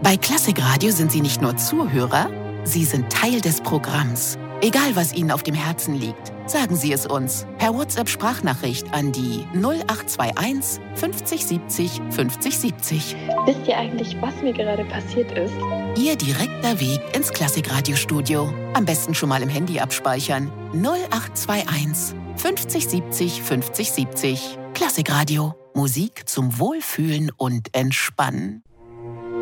Bei Klassikradio sind Sie nicht nur Zuhörer, Sie sind Teil des Programms. Egal, was Ihnen auf dem Herzen liegt, sagen Sie es uns per WhatsApp-Sprachnachricht an die 0821 50 70 50 70. Wisst ihr eigentlich, was mir gerade passiert ist? Ihr direkter Weg ins Klassikradio-Studio. Am besten schon mal im Handy abspeichern. 0821 50 70 50 70. Klassikradio. Musik zum Wohlfühlen und Entspannen.